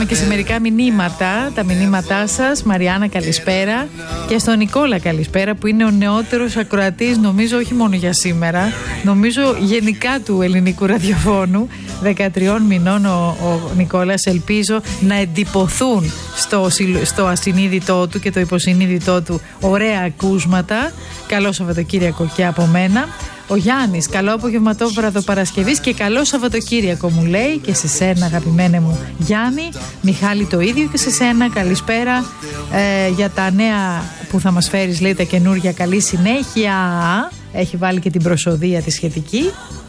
πάμε και σε μερικά μηνύματα. Τα μηνύματά σας. Μαριάννα, καλησπέρα. Και στον Νικόλα, καλησπέρα, που είναι ο νεότερος ακροατής, νομίζω, όχι μόνο για σήμερα, νομίζω γενικά του ελληνικού ραδιοφώνου. 13 μηνών ο Νικόλας. Ελπίζω να εντυπωθούν στο ασυνείδητό του και το υποσυνείδητό του ωραία ακούσματα. Καλό Σαββατοκύριακο και από μένα. Ο Γιάννης, καλό απογευματόβραδο Παρασκευής και καλό Σαββατοκύριακο, μου λέει, και σε σένα, αγαπημένε μου Γιάννη. Μιχάλη, το ίδιο και σε σένα. Καλησπέρα. Για τα νέα που θα μας φέρεις, λέει, τα καινούργια, καλή συνέχεια. Έχει βάλει και την προσοδεία τη σχετική.